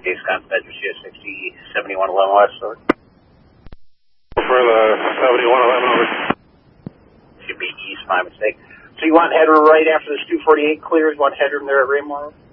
Case Contact CS 60 7111 West, over. For the 7111 over. Should be east, my mistake. So you want headroom right after this 248 clears? You want headroom there at Raymore?